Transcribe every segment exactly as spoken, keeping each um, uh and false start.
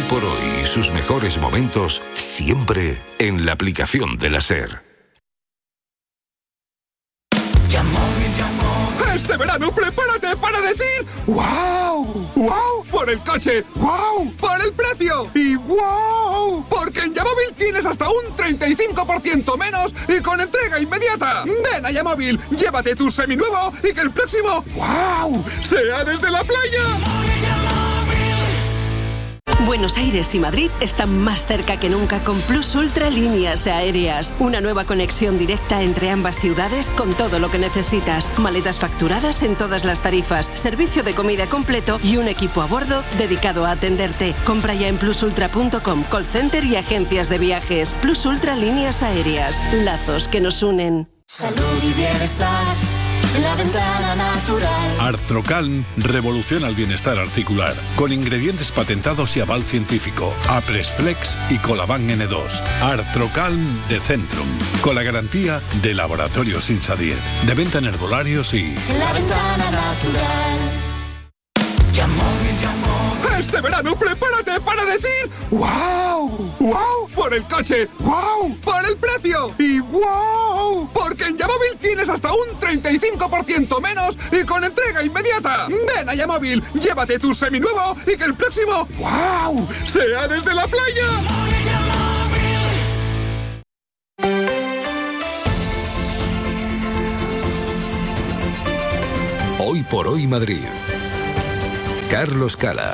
por hoy y sus mejores momentos siempre en la aplicación de la SER. Este verano prepárate para decir ¡wow! ¡Wow! Por el coche, ¡wow! Por el precio y ¡wow! Porque en Yamóvil tienes hasta un treinta y cinco por ciento menos y con entrega inmediata. Ven a Yamóvil, llévate tu seminuevo y que el próximo ¡wow! sea desde la playa. Buenos Aires y Madrid están más cerca que nunca con Plus Ultra Líneas Aéreas. Una nueva conexión directa entre ambas ciudades con todo lo que necesitas. Maletas facturadas en todas las tarifas, servicio de comida completo y un equipo a bordo dedicado a atenderte. Compra ya en plus ultra punto com, call center y agencias de viajes. Plus Ultra Líneas Aéreas. Lazos que nos unen. Salud y bienestar. La ventana natural. Artrocalm revoluciona el bienestar articular con ingredientes patentados y aval científico. Apresflex y Colaban ene dos. Artrocalm de Centrum, con la garantía de Laboratorios Insadier. De venta en herbolarios y... La ventana natural. Yamóvil, Yamóvil. Este verano prepárate para decir ¡wow! ¡Wow! Por el coche, ¡wow! Por el precio y ¡wow! Porque en Yamóvil tienes hasta un treinta y cinco por ciento menos y con entrega inmediata. Ven a Yamóvil, llévate tu seminuevo y que el próximo ¡wow! sea desde la playa. Hoy por hoy Madrid. Carlos Cala.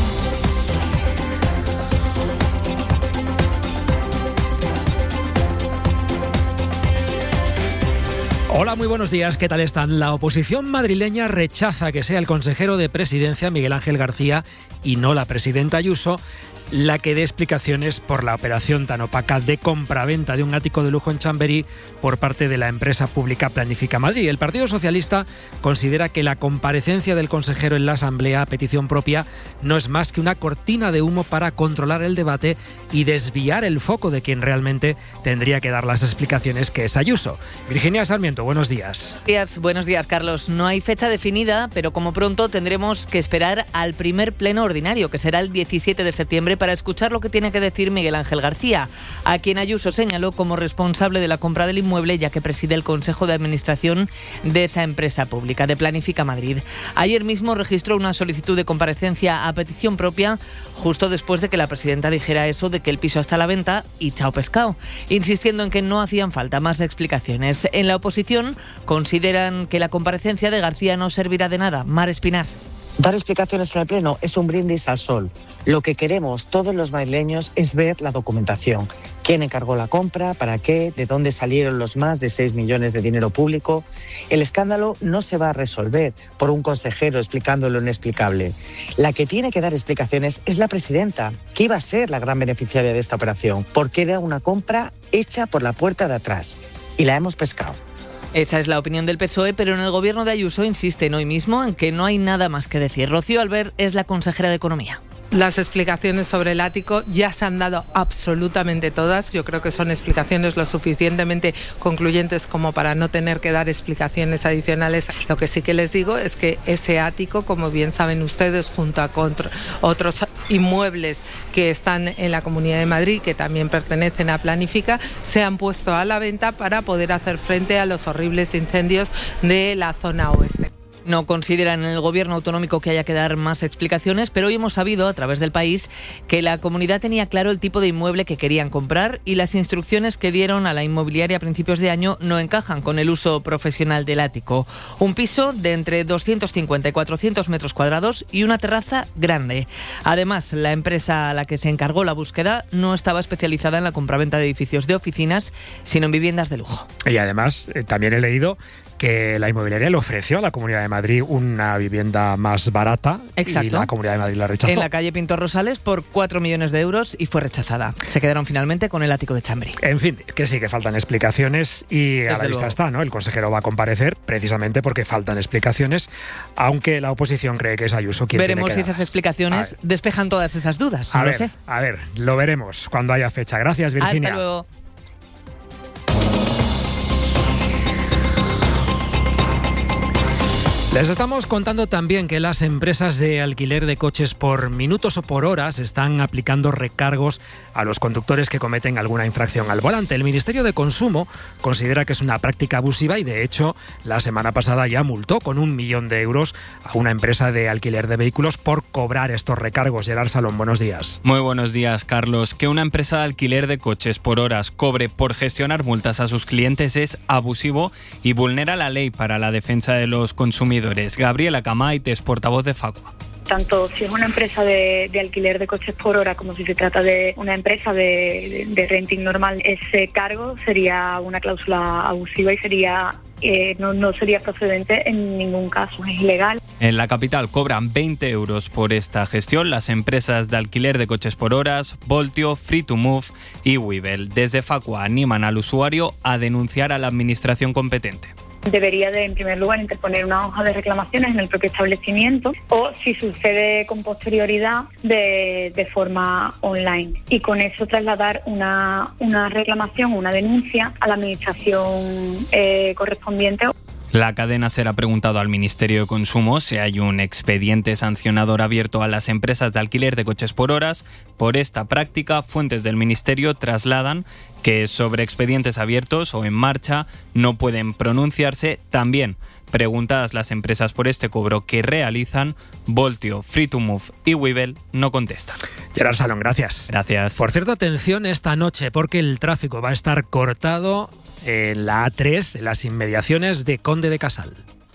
Hola, muy buenos días, ¿qué tal están? La oposición madrileña rechaza que sea el consejero de Presidencia, Miguel Ángel García, y no la presidenta Ayuso, la que dé explicaciones por la operación tan opaca de compraventa de un ático de lujo en Chamberí por parte de la empresa pública Planifica Madrid. El Partido Socialista considera que la comparecencia del consejero en la Asamblea a petición propia no es más que una cortina de humo para controlar el debate y desviar el foco de quien realmente tendría que dar las explicaciones, que es Ayuso. Virginia Sarmiento, buenos días. Buenos días, buenos días, Carlos. No hay fecha definida, pero como pronto tendremos que esperar al primer pleno ordinario, que será el diecisiete de septiembre, para escuchar lo que tiene que decir Miguel Ángel García, a quien Ayuso señaló como responsable de la compra del inmueble, ya que preside el Consejo de Administración de esa empresa pública, de Planifica Madrid. Ayer mismo registró una solicitud de comparecencia a petición propia, justo después de que la presidenta dijera eso de que el piso está a la venta y chao pescado, insistiendo en que no hacían falta más explicaciones. En la oposición consideran que la comparecencia de García no servirá de nada. Mar Espinar. Dar explicaciones en el Pleno es un brindis al sol. Lo que queremos todos los madrileños es ver la documentación. ¿Quién encargó la compra? ¿Para qué? ¿De dónde salieron los más de seis millones de dinero público? El escándalo no se va a resolver por un consejero explicando lo inexplicable. La que tiene que dar explicaciones es la presidenta, que iba a ser la gran beneficiaria de esta operación, porque era una compra hecha por la puerta de atrás. Y la hemos pescado. Esa es la opinión del P S O E, pero en el gobierno de Ayuso insisten hoy mismo en que no hay nada más que decir. Rocío Albert es la consejera de Economía. Las explicaciones sobre el ático ya se han dado absolutamente todas. Yo creo que son explicaciones lo suficientemente concluyentes como para no tener que dar explicaciones adicionales. Lo que sí que les digo es que ese ático, como bien saben ustedes, junto a otros inmuebles que están en la Comunidad de Madrid, que también pertenecen a Planifica, se han puesto a la venta para poder hacer frente a los horribles incendios de la zona oeste. No consideran en el gobierno autonómico que haya que dar más explicaciones, pero hoy hemos sabido, a través del País, que la comunidad tenía claro el tipo de inmueble que querían comprar y las instrucciones que dieron a la inmobiliaria a principios de año no encajan con el uso profesional del ático. Un piso de entre doscientos cincuenta y cuatrocientos metros cuadrados y una terraza grande. Además, la empresa a la que se encargó la búsqueda no estaba especializada en la compraventa de edificios de oficinas, sino en viviendas de lujo. Y además, eh, también he leído que la inmobiliaria le ofreció a la Comunidad de Madrid una vivienda más barata. Exacto. Y la Comunidad de Madrid la rechazó. En la calle Pintor Rosales por cuatro millones de euros y fue rechazada. Se quedaron finalmente con el ático de Chamberí. En fin, que sí que faltan explicaciones y Desde a la vista luego. está, ¿no? El consejero va a comparecer precisamente porque faltan explicaciones, aunque la oposición cree que es Ayuso quien Veremos tiene que si esas explicaciones despejan todas esas dudas. A no ver, lo sé. A ver, lo veremos cuando haya fecha. Gracias, Virginia. Hasta luego. Les estamos contando también que las empresas de alquiler de coches por minutos o por horas están aplicando recargos a los conductores que cometen alguna infracción al volante. El Ministerio de Consumo considera que es una práctica abusiva y, de hecho, la semana pasada ya multó con un millón de euros a una empresa de alquiler de vehículos por cobrar estos recargos. Gerard Salón, buenos días. Muy buenos días, Carlos. Que una empresa de alquiler de coches por horas cobre por gestionar multas a sus clientes es abusivo y vulnera la ley para la defensa de los consumidores. Gabriela Camaites, portavoz de Facua. Tanto si es una empresa de, de alquiler de coches por hora como si se trata de una empresa de, de, de renting normal, ese cargo sería una cláusula abusiva y sería eh, no, no sería procedente en ningún caso, es ilegal. En la capital cobran veinte euros por esta gestión las empresas de alquiler de coches por horas, Voltio, Free to Move y Webull. Desde Facua animan al usuario a denunciar a la administración competente. Debería de, en primer lugar, interponer una hoja de reclamaciones en el propio establecimiento o, si sucede con posterioridad, de, de forma online. Y con eso trasladar una, una reclamación, una denuncia a la administración eh, correspondiente. La cadena será preguntado al Ministerio de Consumo si hay un expediente sancionador abierto a las empresas de alquiler de coches por horas. Por esta práctica, fuentes del Ministerio trasladan que sobre expedientes abiertos o en marcha no pueden pronunciarse. También, preguntadas las empresas por este cobro que realizan, Voltio, Free to Move y Webull no contestan. Gerard Salón, gracias. Gracias. Por cierto, atención esta noche porque el tráfico va a estar cortado en la A tres, en las inmediaciones de Conde de Casal.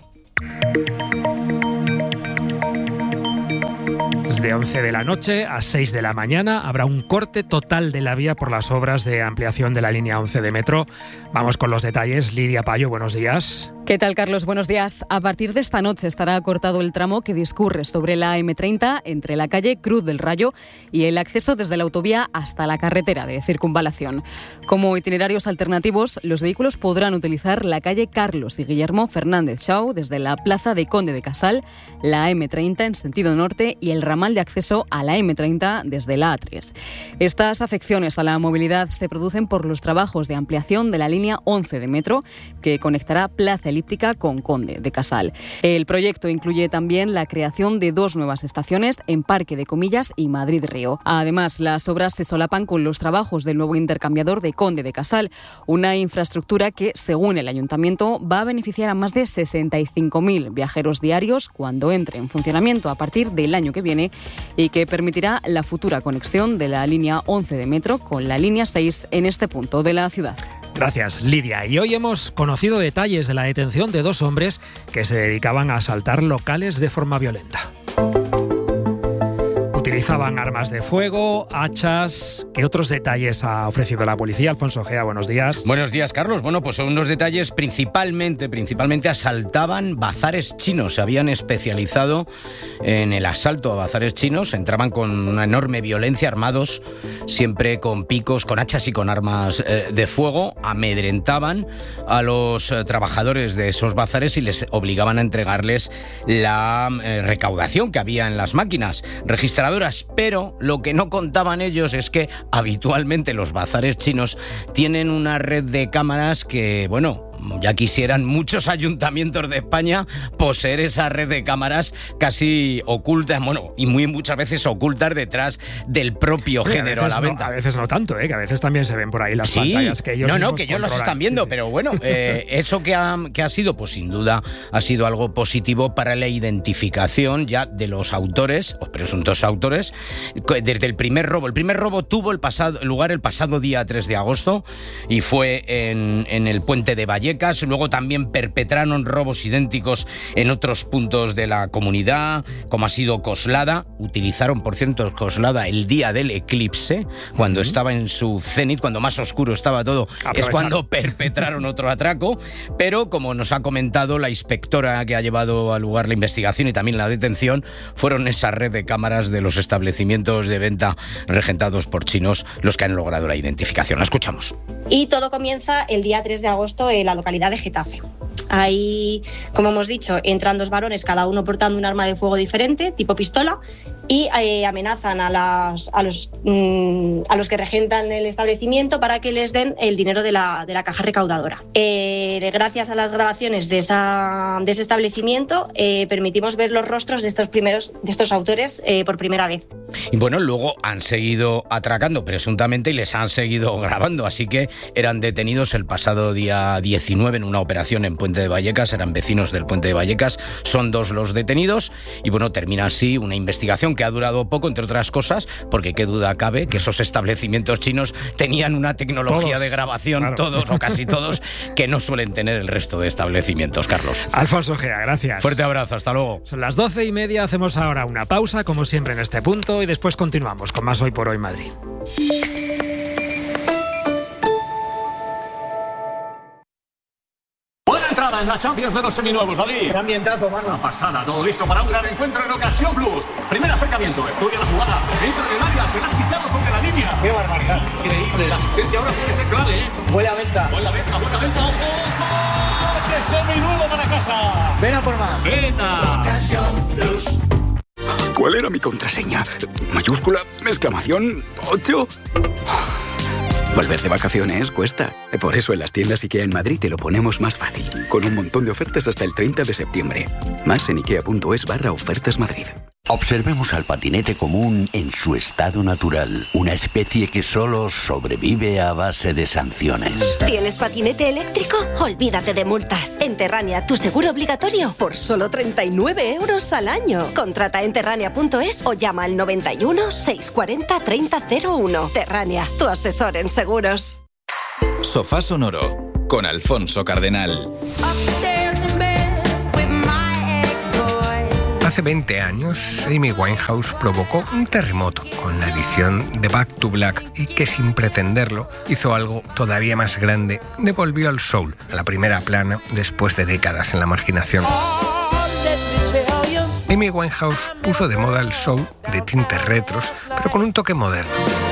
Desde once de la noche a seis de la mañana habrá un corte total de la vía por las obras de ampliación de la línea once de metro. Vamos con los detalles. Lidia Payo, buenos días. ¿Qué tal, Carlos? Buenos días. A partir de esta noche estará cortado el tramo que discurre sobre la eme treinta entre la calle Cruz del Rayo y el acceso desde la autovía hasta la carretera de circunvalación. Como itinerarios alternativos, los vehículos podrán utilizar la calle Carlos y Guillermo Fernández Shaw desde la plaza de Conde de Casal, la eme treinta en sentido norte y el ramal de acceso a la eme treinta desde la A tres. Estas afecciones a la movilidad se producen por los trabajos de ampliación de la línea once de metro que conectará Plaza Elíptica con Conde de Casal. El proyecto incluye también la creación de dos nuevas estaciones en Parque de Comillas y Madrid Río. Además, las obras se solapan con los trabajos del nuevo intercambiador de Conde de Casal, una infraestructura que, según el Ayuntamiento, va a beneficiar a más de sesenta y cinco mil viajeros diarios cuando entre en funcionamiento a partir del año que viene y que permitirá la futura conexión de la línea once de metro con la línea seis en este punto de la ciudad. Gracias, Lidia. Y hoy hemos conocido detalles de la detención de dos hombres que se dedicaban a asaltar locales de forma violenta. Utilizaban armas de fuego, hachas. ¿Qué otros detalles ha ofrecido la policía? Alfonso Ojea, buenos días. Buenos días, Carlos. Bueno, pues son unos detalles principalmente, principalmente asaltaban bazares chinos. Se habían especializado en el asalto a bazares chinos. Entraban con una enorme violencia, armados, siempre con picos, con hachas y con armas eh, de fuego. Amedrentaban a los eh, trabajadores de esos bazares y les obligaban a entregarles la eh, recaudación que había en las máquinas registradoras. Pero lo que no contaban ellos es que habitualmente los bazares chinos tienen una red de cámaras que, bueno, ya quisieran muchos ayuntamientos de España poseer esa red de cámaras casi ocultas, bueno, y muy muchas veces ocultas detrás del propio Oye, género a, a la no, venta. A veces no tanto, ¿eh? Que a veces también se ven por ahí las sí, pantallas que ellos no, no, mismos que ellos controlan. los están viendo, sí, sí. Pero bueno, eh, eso que ha, que ha sido, pues sin duda, ha sido algo positivo para la identificación ya de los autores, o presuntos autores, desde el primer robo. El primer robo tuvo el pasado, lugar el pasado día tres de agosto y fue en, en el puente de Vallecas. Luego también perpetraron robos idénticos en otros puntos de la comunidad, como ha sido Coslada. Utilizaron, por cierto, Coslada el día del eclipse, cuando uh-huh. estaba en su cenit, cuando más oscuro estaba todo. Es cuando perpetraron otro atraco. Pero, como nos ha comentado la inspectora que ha llevado al lugar la investigación y también la detención, fueron esa red de cámaras de los establecimientos de venta regentados por chinos los que han logrado la identificación. La escuchamos. Y todo comienza el día tres de agosto en la localidad de Getafe. Ahí, como hemos dicho, entran dos varones, cada uno portando un arma de fuego diferente, tipo pistola, y eh, amenazan a, las, a, los, mmm, a los que regentan el establecimiento para que les den el dinero de la, de la caja recaudadora. Eh, gracias a las grabaciones de, esa, de ese establecimiento eh, permitimos ver los rostros de estos, primeros, de estos autores eh, por primera vez. Y bueno, luego han seguido atracando presuntamente y les han seguido grabando, así que eran detenidos el pasado día diecinueve en una operación en Puente de Vallecas, eran vecinos del Puente de Vallecas, son dos los detenidos y bueno, termina así una investigación que ha durado poco, entre otras cosas, porque qué duda cabe que esos establecimientos chinos tenían una tecnología todos, de grabación, claro. todos o casi todos, que no suelen tener el resto de establecimientos, Carlos. Alfonso Gea, gracias. Fuerte abrazo, hasta luego. Son las doce y media, hacemos ahora una pausa, como siempre en este punto, y después continuamos con más Hoy por Hoy Madrid. Buena entrada en la Champions de los seminuevos, David. Qué ambientazo, mano. Una pasada, todo listo para un gran encuentro en Ocasión Plus. Primer acercamiento, estudia la jugada, entra en el área, se la ha quitado sobre la línea. Qué barbaridad. Increíble, la asistencia ahora puede ser clave, ¿eh? Buena venta. Buena venta, buena venta, ojo. ¡Coche seminuevo para casa! Ven a por más. Venta. Ocasión Plus. ¿Cuál era mi contraseña? ¿Mayúscula? ¿Exclamación? ¿ocho? Volver de vacaciones cuesta. Por eso en las tiendas IKEA en Madrid te lo ponemos más fácil. Con un montón de ofertas hasta el treinta de septiembre. Más en ikea.es barra ofertas Madrid. Observemos al patinete común en su estado natural. Una especie que solo sobrevive a base de sanciones. ¿Tienes patinete eléctrico? Olvídate de multas. En Terrania, tu seguro obligatorio por solo treinta y nueve euros al año. Contrata en terrania punto es o llama al noventa y uno, seiscientos cuarenta, treinta cero uno. Terrania, tu asesor en seguros. Sofá Sonoro con Alfonso Cardenal. Hace veinte años, Amy Winehouse provocó un terremoto con la edición de Back to Black y que sin pretenderlo hizo algo todavía más grande, devolvió al soul a la primera plana después de décadas en la marginación. Amy Winehouse puso de moda el soul de tintes retros, pero con un toque moderno.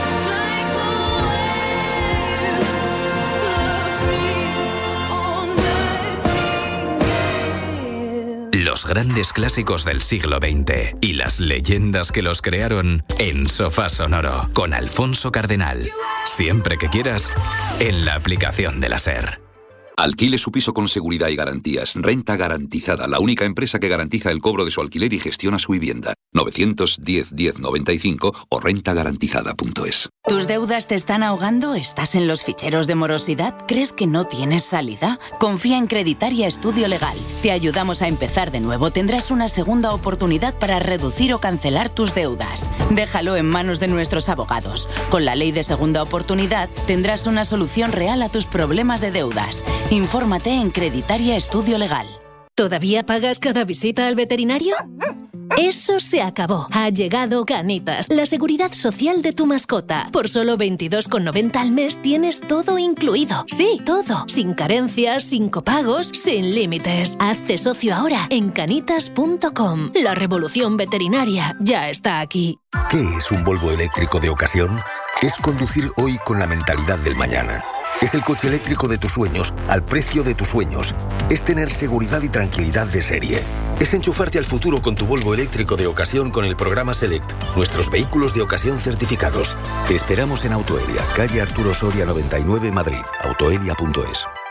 Los grandes clásicos del siglo veinte y las leyendas que los crearon en Sofá Sonoro con Alfonso Cardenal. Siempre que quieras, en la aplicación de la SER. Alquile su piso con seguridad y garantías. Renta Garantizada, la única empresa que garantiza el cobro de su alquiler y gestiona su vivienda. novecientos diez, diez noventa y cinco o renta garantizada punto es. ¿Tus deudas te están ahogando? ¿Estás en los ficheros de morosidad? ¿Crees que no tienes salida? Confía en Creditaria Estudio Legal. Te ayudamos a empezar de nuevo. Tendrás una segunda oportunidad para reducir o cancelar tus deudas. Déjalo en manos de nuestros abogados. Con la ley de segunda oportunidad tendrás una solución real a tus problemas de deudas. Infórmate en Creditaria Estudio Legal. ¿Todavía pagas cada visita al veterinario? Eso se acabó. Ha llegado Canitas, la seguridad social de tu mascota. Por solo veintidós con noventa al mes tienes todo incluido. Sí, todo. Sin carencias, sin copagos, sin límites. Hazte socio ahora en canitas punto com. La revolución veterinaria ya está aquí. ¿Qué es un Volvo eléctrico de ocasión? Es conducir hoy con la mentalidad del mañana. Es el coche eléctrico de tus sueños, al precio de tus sueños. Es tener seguridad y tranquilidad de serie. Es enchufarte al futuro con tu Volvo eléctrico de ocasión con el programa Select. Nuestros vehículos de ocasión certificados. Te esperamos en Autoelia, calle Arturo Soria noventa y nueve, Madrid. autoelia punto es.